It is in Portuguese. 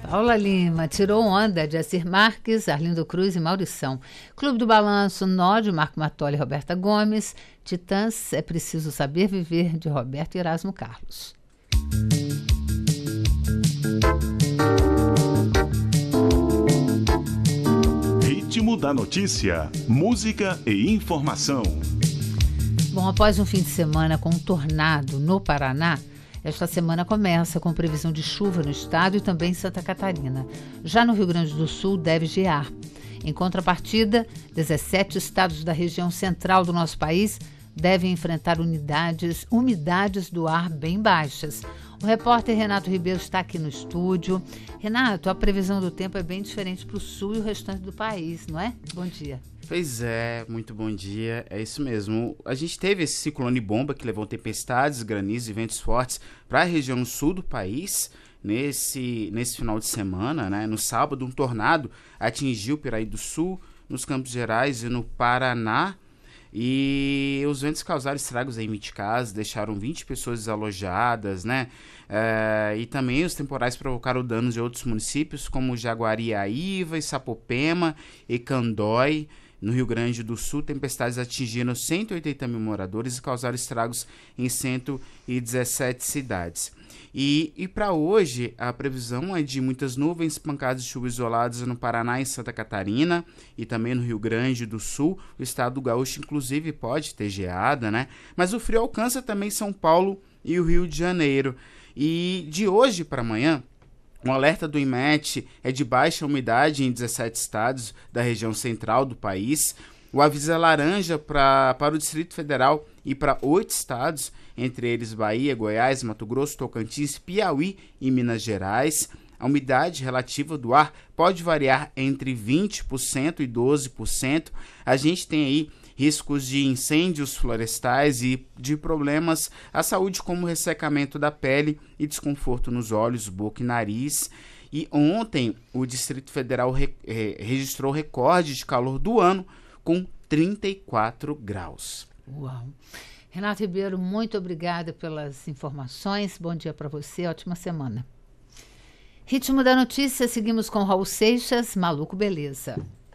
Paula Lima tirou onda de Assir Marques, Arlindo Cruz e Maurição. Clube do Balanço, Nó de Marco Matoli e Roberta Gomes. Titãs, É Preciso Saber Viver, de Roberto Erasmo Carlos. Ritmo da notícia, música e informação. Bom, após um fim de semana com um tornado no Paraná, esta semana começa com previsão de chuva no estado e também em Santa Catarina. Já no Rio Grande do Sul deve gear. Em contrapartida, 17 estados da região central do nosso país devem enfrentar umidades do ar bem baixas. O repórter Renato Ribeiro está aqui no estúdio. Renato, a previsão do tempo é bem diferente para o sul e o restante do país, não é? Bom dia. Pois é, muito bom dia, é isso mesmo. A gente teve esse ciclone bomba que levou tempestades, granizos e ventos fortes para a região sul do país nesse final de semana, né? No sábado, um tornado atingiu Piraí do Sul, nos Campos Gerais e no Paraná. E os ventos causaram estragos em 20 casas, deixaram 20 pessoas desalojadas, né? E também os temporais provocaram danos em outros municípios, como Jaguariaíva, Sapopema e Candói. No Rio Grande do Sul, tempestades atingiram 180 mil moradores e causaram estragos em 117 cidades. E para hoje, a previsão é de muitas nuvens, pancadas de chuva isoladas no Paraná e Santa Catarina e também no Rio Grande do Sul. O estado do Gaúcho, inclusive, pode ter geada, né? Mas o frio alcança também São Paulo e o Rio de Janeiro. E de hoje para amanhã, o alerta do IMET é de baixa umidade em 17 estados da região central do país. O aviso é laranja para o Distrito Federal e para 8 estados, entre eles Bahia, Goiás, Mato Grosso, Tocantins, Piauí e Minas Gerais. A umidade relativa do ar pode variar entre 20% e 12%. A gente tem aí riscos de incêndios florestais e de problemas à saúde, como ressecamento da pele e desconforto nos olhos, boca e nariz. E ontem o Distrito Federal registrou recorde de calor do ano com 34 graus. Uau! Renato Ribeiro, muito obrigada pelas informações. Bom dia para você, ótima semana. Ritmo da notícia, seguimos com Raul Seixas, Maluco Beleza.